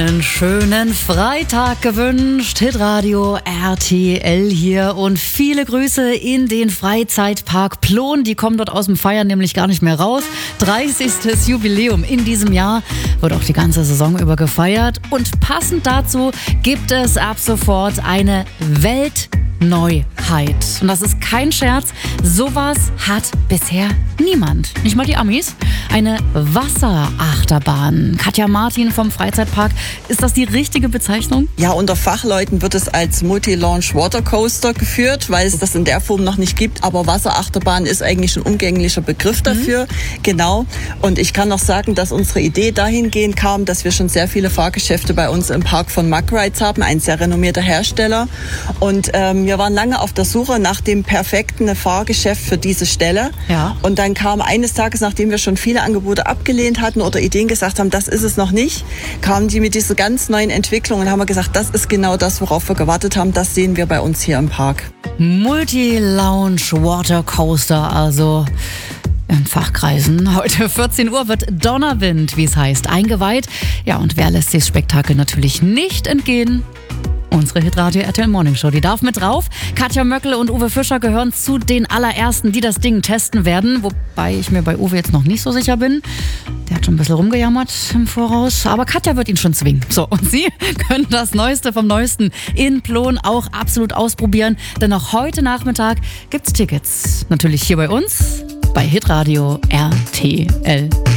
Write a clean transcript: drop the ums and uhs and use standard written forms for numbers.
Einen schönen Freitag gewünscht. Hitradio RTL hier und viele Grüße in den Freizeitpark Plon. Die kommen dort aus dem Feiern nämlich gar nicht mehr raus. 30. Jubiläum in diesem Jahr wird auch die ganze Saison über gefeiert. Und passend dazu gibt es ab sofort eine Weltneuheit. Und das ist kein Scherz. Sowas hat bisher niemand. Nicht mal die Amis. Eine Wasserachterbahn. Katja Martin vom Freizeitpark. Ist das die richtige Bezeichnung? Ja, unter Fachleuten wird es als Multi-Launch Watercoaster geführt, weil es das in der Form noch nicht gibt. Aber Wasserachterbahn ist eigentlich ein umgänglicher Begriff dafür. Genau. Und ich kann noch sagen, dass unsere Idee dahingehend kam, dass wir schon sehr viele Fahrgeschäfte bei uns im Park von Mack Rides haben, ein sehr renommierter Hersteller. Und wir waren lange auf der Suche nach dem perfekten Fahrgeschäft für diese Stelle. Ja. Und dann kam eines Tages, nachdem wir schon viele Angebote abgelehnt hatten oder Ideen gesagt haben, das ist es noch nicht, kamen die mit dieser ganz neuen Entwicklung und haben wir gesagt, das ist genau das, worauf wir gewartet haben. Das sehen wir bei uns hier im Park. Multi-Lounge Watercoaster, also in Fachkreisen. Heute 14 Uhr wird Donnerwind, wie es heißt, eingeweiht. Ja, und wer lässt sich das Spektakel natürlich nicht entgehen? Unsere Hitradio RTL Morning Show, die darf mit drauf. Katja Möckel und Uwe Fischer gehören zu den allerersten, die das Ding testen werden. Wobei ich mir bei Uwe jetzt noch nicht so sicher bin. Der hat schon ein bisschen rumgejammert im Voraus. Aber Katja wird ihn schon zwingen. So, und Sie können das Neueste vom Neuesten in Plon auch absolut ausprobieren. Denn auch heute Nachmittag gibt's Tickets. Natürlich hier bei uns, bei Hitradio RTL.